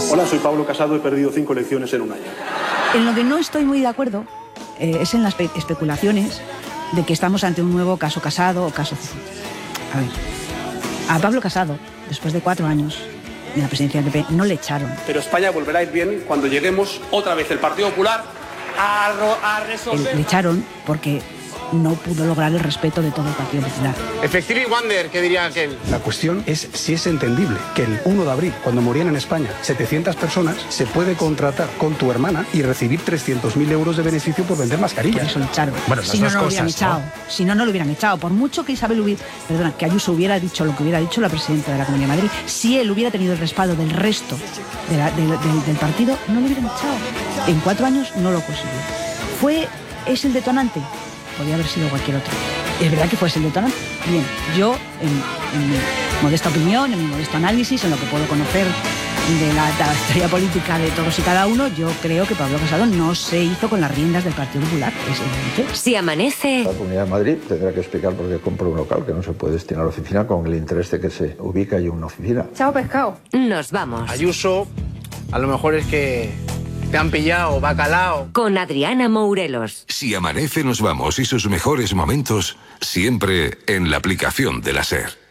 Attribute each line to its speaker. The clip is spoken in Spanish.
Speaker 1: Hola, soy Pablo Casado, he perdido 5 elecciones en un año.
Speaker 2: En lo que no estoy muy de acuerdo es en las especulaciones de que estamos ante un nuevo caso Casado o caso Cifrón. A ver, a Pablo Casado, después de 4 años de la presidencia del PP, no le echaron.
Speaker 1: Pero España volverá a ir bien cuando lleguemos otra vez el Partido Popular a resolver...
Speaker 2: Le echaron porque no pudo lograr el respeto de todo el Partido Popular.
Speaker 3: Effectively wonder, ¿qué diría aquel?
Speaker 4: La cuestión es si es entendible que el 1 de abril, cuando morían en España 700 personas, se puede contratar con tu hermana y recibir 300.000 euros de beneficio por vender mascarillas.
Speaker 2: Por eso le echaron.
Speaker 4: Bueno,
Speaker 2: si no, no lo hubieran echado. Si no, no lo hubieran echado. Por mucho que que Ayuso hubiera dicho lo que hubiera dicho la presidenta de la Comunidad de Madrid, si él hubiera tenido el respaldo del resto del partido, no lo hubieran echado. En 4 años no lo consiguió. ¿Es el detonante? Podría haber sido cualquier otro. Es verdad que fue el detonante. Bien, yo, en mi modesta opinión, en mi modesto análisis, en lo que puedo conocer de la historia política de todos y cada uno, yo creo que Pablo Casado no se hizo con las riendas del Partido Popular. Es evidente.
Speaker 5: Si amanece...
Speaker 6: La Comunidad de Madrid tendrá que explicar por qué compra un local que no se puede destinar a la oficina con el interés de que se ubica allí una oficina.
Speaker 5: Chao, pescado. Nos vamos.
Speaker 3: Ayuso, a lo mejor es que te han pillado bacalao.
Speaker 5: Con Adriana Mourelos.
Speaker 7: Si amanece nos vamos y sus mejores momentos siempre en la aplicación de la SER.